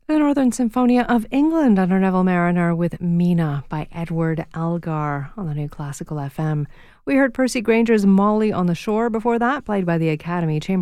The Northern Symphonia of England under Neville Mariner with Mina by Edward Elgar on the New Classical FM. We heard Percy Granger's Molly on the Shore before that, played by the Academy Chamber